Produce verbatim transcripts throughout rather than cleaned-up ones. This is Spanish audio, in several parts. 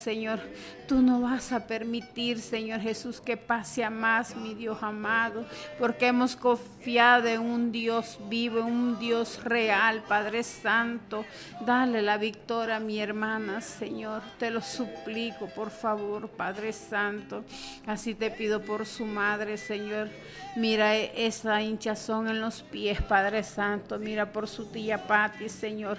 Señor, tú no vas a permitir, Señor Jesús, que pase a más, mi Dios amado, porque hemos confiado en un Dios vivo, en un Dios real, Padre Santo. Dale la victoria a mi hermana, Señor, te lo suplico, por favor, Padre Santo. Así te pido por su madre, Señor. Mira esa hinchazón en los pies, Padre Santo. Mira por su tía Pati, Señor,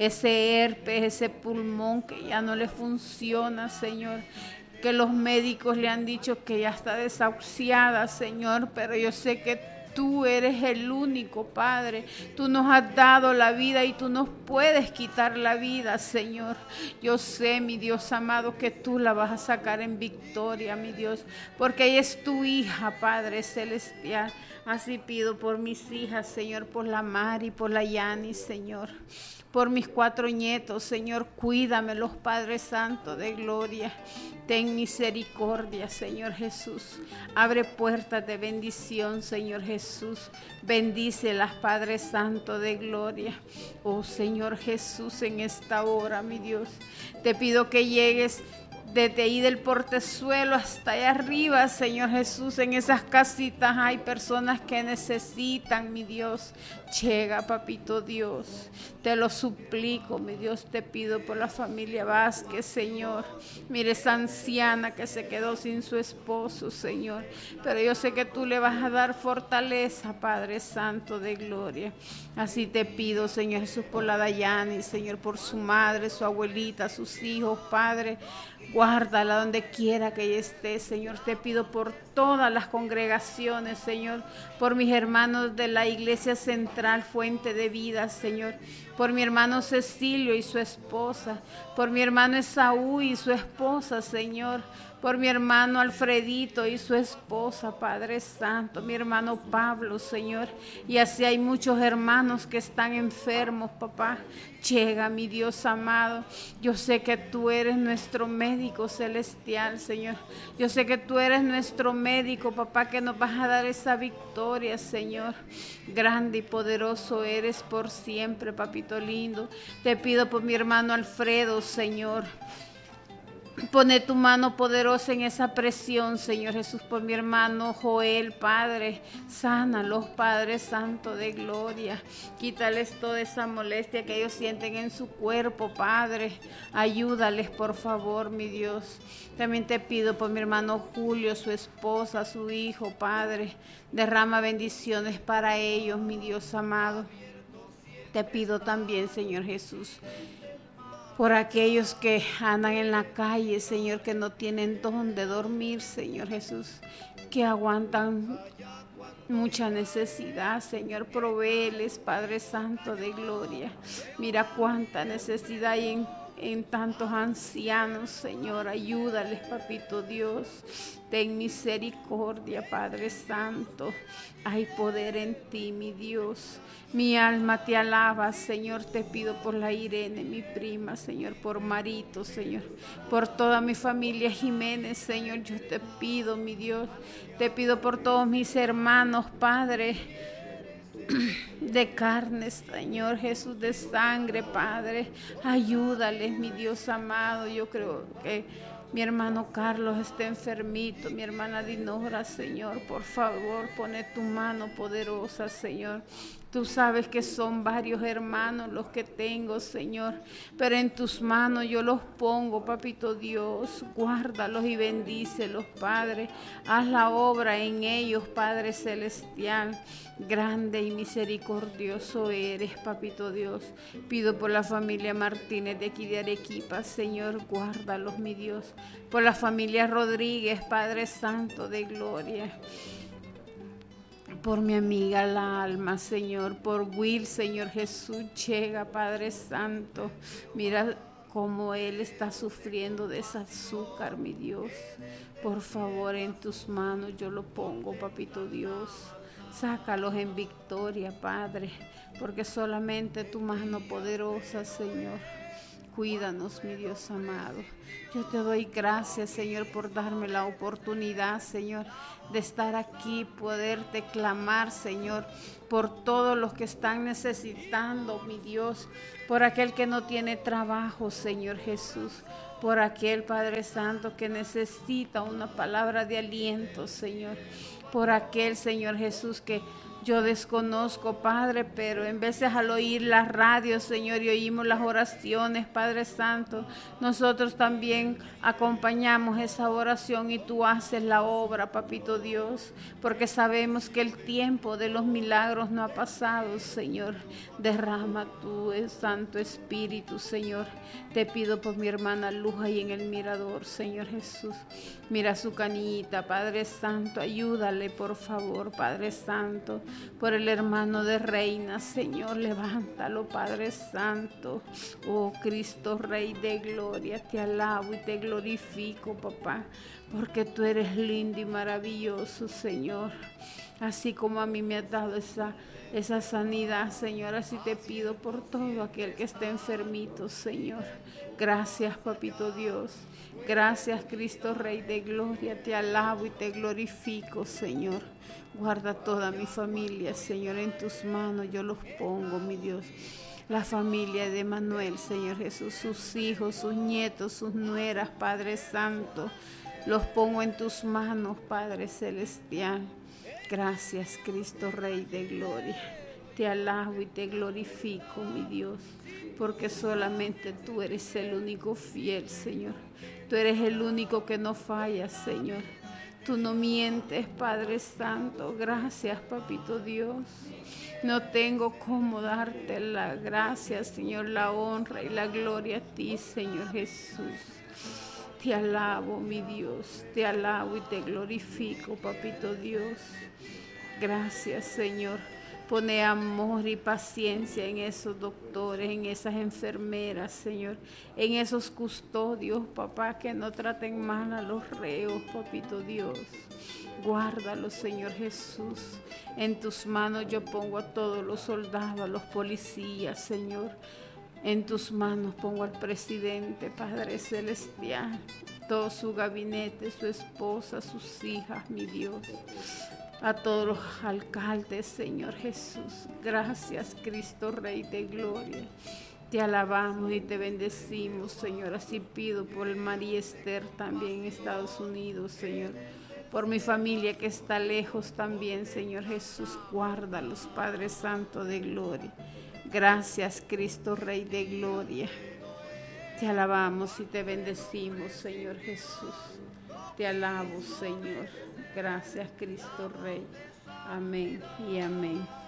ese herpes, ese pulmón que ya no le funciona, Señor, que los médicos le han dicho que ya está desahuciada, Señor, pero yo sé que tú eres el único, Padre. Tú nos has dado la vida y tú nos puedes quitar la vida, Señor. Yo sé, mi Dios amado, que tú la vas a sacar en victoria, mi Dios, porque ella es tu hija, Padre celestial. Así pido por mis hijas, Señor, por la Mari, por la Yani, Señor, por mis cuatro nietos, Señor, cuídamelos, Padre Santo de gloria. Ten misericordia, Señor Jesús. Abre puertas de bendición, Señor Jesús. Bendícelas, Padre Santo de gloria. Oh, Señor Jesús, en esta hora, mi Dios, te pido que llegues desde ahí del portezuelo hasta allá arriba, Señor Jesús. En esas casitas hay personas que necesitan, mi Dios. Llega, papito Dios, te lo suplico, mi Dios, te pido por la familia Vázquez, Señor. Mire esa anciana que se quedó sin su esposo, Señor, pero yo sé que tú le vas a dar fortaleza, Padre Santo de gloria. Así te pido, Señor Jesús, por la Dayani, Señor, por su madre, su abuelita, sus hijos, Padre. Guárdala donde quiera que ella esté, Señor. Te pido por todas las congregaciones, Señor, por mis hermanos de la Iglesia Central Fuente de Vida, Señor, por mi hermano Cecilio y su esposa, por mi hermano Esaú y su esposa, Señor, por mi hermano Alfredito y su esposa, Padre Santo, mi hermano Pablo, Señor, y así hay muchos hermanos que están enfermos, papá. Llega, mi Dios amado. Yo sé que tú eres nuestro médico celestial, Señor. Yo sé que tú eres nuestro médico, papá, que nos vas a dar esa victoria, Señor. Grande y poderoso eres por siempre, papito lindo. Te pido por mi hermano Alfredo, Señor. Pone tu mano poderosa en esa presión, Señor Jesús, por mi hermano Joel, Padre. Sánalos, Padre Santo de gloria. Quítales toda esa molestia que ellos sienten en su cuerpo, Padre. Ayúdales, por favor, mi Dios. También te pido por mi hermano Julio, su esposa, su hijo, Padre. Derrama bendiciones para ellos, mi Dios amado. Te pido también, Señor Jesús, por aquellos que andan en la calle, Señor, que no tienen dónde dormir, Señor Jesús, que aguantan mucha necesidad, Señor, provéeles, Padre Santo de gloria. Mira cuánta necesidad hay en, en tantos ancianos, Señor, ayúdales, papito Dios. Ten misericordia, Padre Santo. Hay poder en ti, mi Dios. Mi alma te alaba, Señor. Te pido por la Irene, mi prima, Señor, por Marito, Señor, por toda mi familia Jiménez, Señor. Yo te pido, mi Dios, te pido por todos mis hermanos, Padre, de carne, Señor Jesús, de sangre, Padre. Ayúdales, mi Dios amado. Yo creo que mi hermano Carlos está enfermito, mi hermana Dinora, Señor, por favor, pone tu mano poderosa, Señor. Tú sabes que son varios hermanos los que tengo, Señor, pero en tus manos yo los pongo, papito Dios. Guárdalos y bendícelos, Padre. Haz la obra en ellos, Padre celestial. Grande y misericordioso eres, papito Dios. Pido por la familia Martínez de aquí de Arequipa, Señor, guárdalos, mi Dios. Por la familia Rodríguez, Padre Santo de gloria. Por mi amiga la alma, Señor, por Will, Señor Jesús, llega, Padre Santo. Mira cómo él está sufriendo de ese azúcar, mi Dios. Por favor, en tus manos yo lo pongo, papito Dios. Sácalos en victoria, Padre, porque solamente tu mano poderosa, Señor. Cuídanos, mi Dios amado. Yo te doy gracias, Señor, por darme la oportunidad, Señor, de estar aquí, poderte clamar, Señor, por todos los que están necesitando, mi Dios, por aquel que no tiene trabajo, Señor Jesús, por aquel, Padre Santo, que necesita una palabra de aliento, Señor, por aquel, Señor Jesús, que yo desconozco, Padre, pero en veces al oír la radio, Señor, y oímos las oraciones, Padre Santo, nosotros también acompañamos esa oración y tú haces la obra, Papito Dios, porque sabemos que el tiempo de los milagros no ha pasado, Señor. Derrama tu Santo Espíritu, Señor. Te pido por mi hermana Luz ahí en el mirador, Señor Jesús. Mira su canita, Padre Santo, ayúdale, por favor, Padre Santo. Por el hermano de Reina, Señor, levántalo, Padre Santo. Oh Cristo, Rey de gloria, te alabo y te glorifico, papá, porque tú eres lindo y maravilloso, Señor. Así como a mí me has dado esa, esa sanidad, Señor, así te pido por todo aquel que esté enfermito, Señor. Gracias, Papito Dios. Gracias, Cristo, Rey de gloria, te alabo y te glorifico, Señor. Guarda toda mi familia, Señor, en tus manos yo los pongo, mi Dios. La familia de Manuel, Señor Jesús, sus hijos, sus nietos, sus nueras, Padre Santo, los pongo en tus manos, Padre Celestial. Gracias, Cristo, Rey de gloria. Te alabo y te glorifico, mi Dios, porque solamente tú eres el único fiel, Señor. Tú eres el único que no falla, Señor. Tú no mientes, Padre Santo. Gracias, Papito Dios. No tengo cómo darte la gracia, Señor, la honra y la gloria a ti, Señor Jesús. Te alabo, mi Dios. Te alabo y te glorifico, Papito Dios. Gracias, Señor. Pone amor y paciencia en esos doctores, en esas enfermeras, Señor, en esos custodios, papá, que no traten mal a los reos, Papito Dios. Guárdalos, Señor Jesús. En tus manos yo pongo a todos los soldados, a los policías, Señor. En tus manos pongo al presidente, Padre Celestial, todo su gabinete, su esposa, sus hijas, mi Dios. A todos los alcaldes, Señor Jesús. Gracias, Cristo, Rey de gloria. Te alabamos y te bendecimos, Señor. Así pido por el María Esther también en Estados Unidos, Señor. Por mi familia que está lejos también, Señor Jesús. Guárdalos, Padre Santo de gloria. Gracias, Cristo, Rey de gloria. Te alabamos y te bendecimos, Señor Jesús. Te alabo, Señor. Gracias, Cristo Rey. Amén y amén.